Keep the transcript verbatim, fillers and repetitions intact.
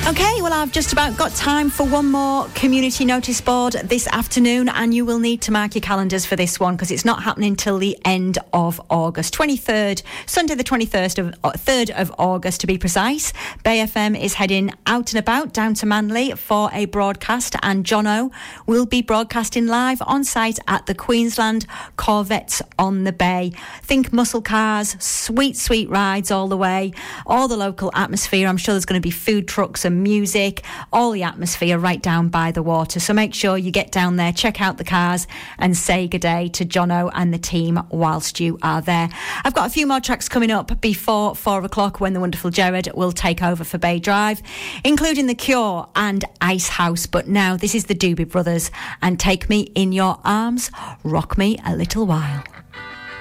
Okay, well, I've just about got time for one more community notice board this afternoon, and you will need to mark your calendars for this one because it's not happening till the end of August. twenty-third, Sunday the twenty-first of uh, third of August to be precise. Bay F M is heading out and about down to Manly for a broadcast, and Jono will be broadcasting live on site at the Queensland Corvettes on the Bay. Think muscle cars, sweet, sweet rides all the way, all the local atmosphere. I'm sure there's going to be food trucks and music, all the atmosphere right down by the water. So make sure you get down there, check out the cars and say good day to Jono and the team whilst you are there. I've got a few more tracks coming up before four o'clock when the wonderful Jared will take over for Bay Drive, including The Cure and Ice House. But now this is the Doobie Brothers and Take Me in Your Arms, Rock Me a Little While.